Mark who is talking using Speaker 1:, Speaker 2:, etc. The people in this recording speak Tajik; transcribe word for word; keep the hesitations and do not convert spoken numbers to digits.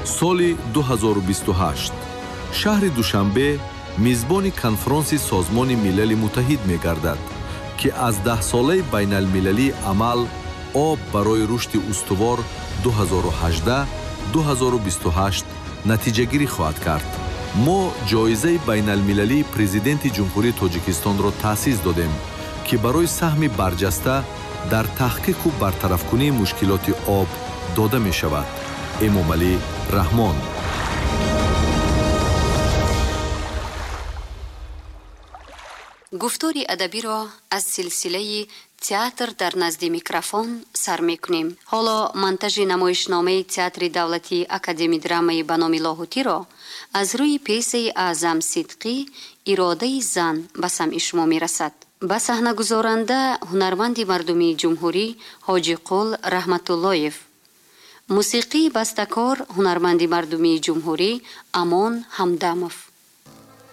Speaker 1: соли ду ҳазору бисту ҳашт шаҳри Душанбе мизбони конфронси Созмони Милали Муттаҳид мегардад, ки аз даҳсолаи байналмилалии амал об барои рушди устувор ду ҳазору ҳаждаҳ - ду ҳазору бисту ҳашт натиҷагирӣ хоҳад кард. мо ҷоизаи байналмилалии президенти ҷумҳурии Тоҷикистонро таъсис додем, ки барои саҳми барҷаста дар таҳқиқу бартарафкунии мушкилоти об дода мешавад. Эмомалӣ Раҳмон.
Speaker 2: гуфтори адабиро аз силсилаи театр дар назди микрофон сар мекунем. ҳоло монтажи намоишномаи театри давлатии академии драмаи ба номи Лоҳутиро аз рӯи пьесаи Аъзам Сидқӣ «Иродаи зан» ба самъи шумо мерасад. ба саҳнагузоранда ҳунарманди мардумии ҷумҳурӣ Ҳоҷиқул Раҳматуллоев. мусиқии бастакор ҳунарманди мардумии ҷумҳурӣ Амон Ҳамдамов.